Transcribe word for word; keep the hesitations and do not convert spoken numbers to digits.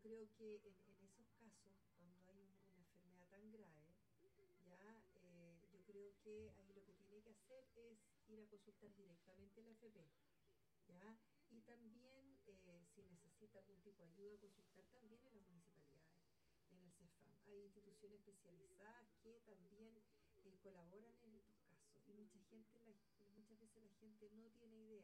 creo que en, en esos casos, cuando hay un- una enfermedad tan grave, ya eh, yo creo que ahí lo que tiene que hacer es ir a consultar directamente la F P, ¿ya? Y también, eh, si necesita algún tipo de ayuda, consultar también en las municipalidades, en el CEFAM. Hay instituciones especializadas que también eh, colaboran en estos casos y mucha gente, la- muchas veces la gente no tiene idea.